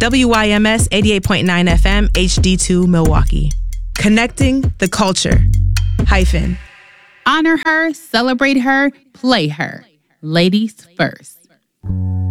WYMS 88.9 FM HD2 Milwaukee. Connecting the culture. Hyphen. Honor her, celebrate her, play her. Ladies first.